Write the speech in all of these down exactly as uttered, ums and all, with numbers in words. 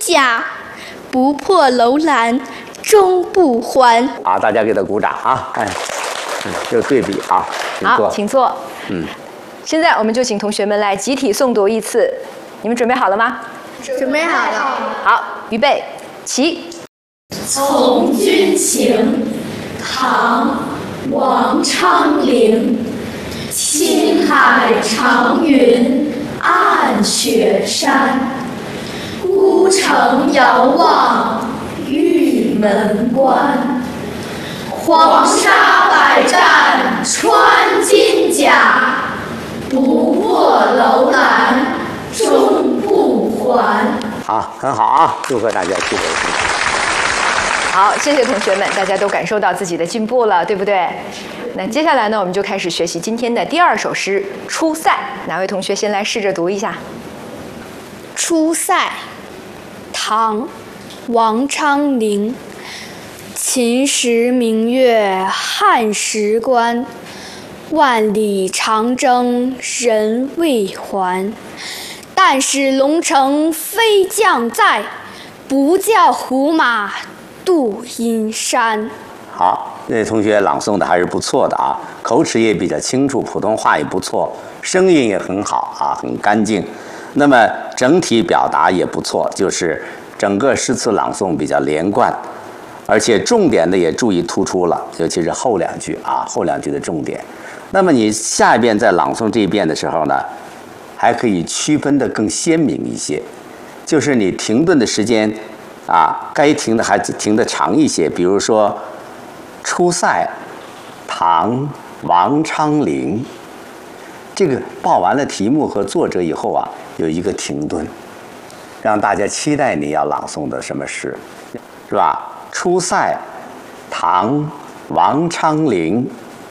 甲，不破楼兰终不还。 好，大家给他鼓掌啊！哎，嗯，这个对比啊，请坐。 好，请坐。 嗯， 现在我们就请同学们来集体诵读一次，你们准备好了吗？ 准备好了。 好，预备，起。 从军行，唐·王昌龄。青海长云暗雪山，孤城遥望玉门关。黄沙百战穿金甲，不破楼兰终不还。 好，很好啊！祝贺大家取得成绩。 好，谢谢同学们，大家都感受到自己的进步了，对不对？那接下来呢，我们就开始学习今天的第二首诗《出塞》。哪位同学先来试着读一下？ 《出塞》，唐·王昌龄。秦时明月汉时关，万里长征人未还。但使龙城飞将在，不教胡马度阴山。 好，那位同学朗诵的还是不错的啊，口齿也比较清楚，普通话也不错，声音也很好啊，很干净。那么整体表达也不错，就是整个诗词朗诵比较连贯，而且重点的也注意突出了，尤其是后两句啊，后两句的重点。那么你下一遍在朗诵这一遍的时候呢，还可以区分的更鲜明一些，就是你停顿的时间啊，该停的还停的长一些，比如说。出塞，唐·王昌龄。这个报完了题目和作者以后啊，有一个停顿，让大家期待你要朗诵的什么诗，是吧？出塞，唐·王昌龄。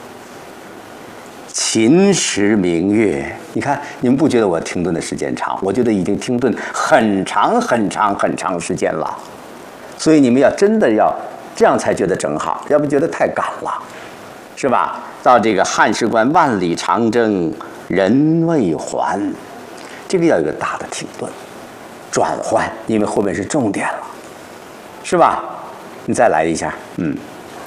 秦时明月，你看你们不觉得我停顿的时间长？我觉得已经停顿很长很长很长时间了，所以你们要真的要。这样才觉得正好，要不觉得太赶了，是吧？到这个汉时关，万里长征人未还，这个要有一个大的停顿、转换，因为后面是重点了，是吧？你再来一下，嗯。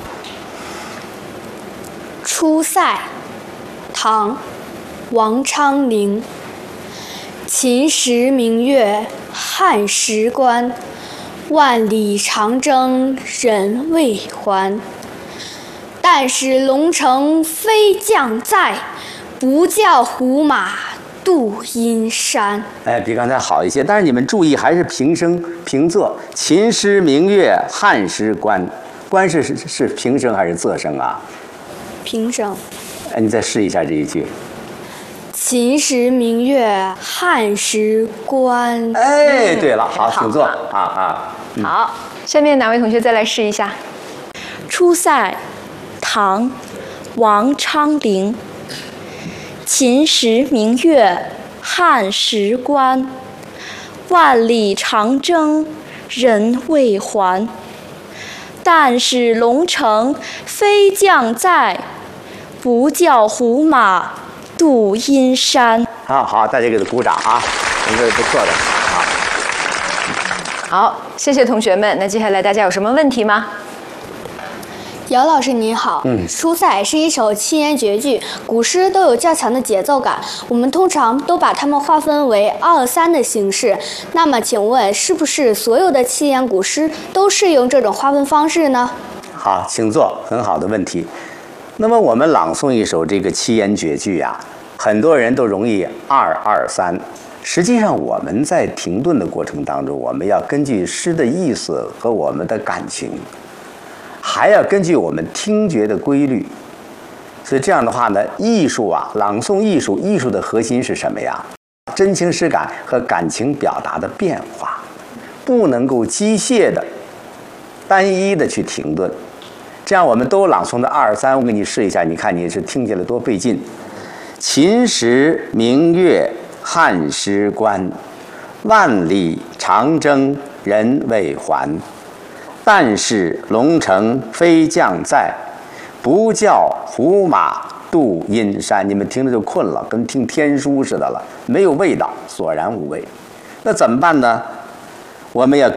出塞，唐·王昌龄。秦时明月汉时关，万里长征人未还。但使龙城飞将在，不教胡马度阴山。 哎，比刚才好一些，但是你们注意，还是平声平仄。秦时明月汉时关，关是是是平声还是仄声啊？ 平声。 哎，你再试一下这一句。 秦时明月汉时关。 哎，对了，好，请坐啊啊。 嗯、好，下面哪位同学再来试一下？ 出塞，唐·王昌龄。秦时明月汉时关，万里长征人未还。但使龙城飞将在，不教胡马度阴山。 好好，大家给他鼓掌啊，这是不错的啊。 好，谢谢同学们。那接下来大家有什么问题吗？ 姚老师您好， 嗯， 出塞是一首七言绝句，古诗都有较强的节奏感，我们通常都把它们划分为二三的形式。那么，请问是不是所有的七言古诗都适用这种划分方式呢？ 好，请坐，很好的问题。那么我们朗诵一首这个七言绝句啊，很多人都容易二二三。实际上我们在停顿的过程当中，我们要根据诗的意思和我们的感情，还要根据我们听觉的规律。所以这样的话呢，艺术啊，朗诵艺术，艺术的核心是什么呀？真情实感和感情表达的变化，不能够机械的、单一的去停顿。这样我们都朗诵的二三，我给你试一下，你看你是听起来多费劲。秦时明月汉时关，万里长征人未还。但使龙城飞将在，不教胡马度阴山。你们听着就困了，跟听天书似的了，没有味道，索然无味。那怎么办呢？我们要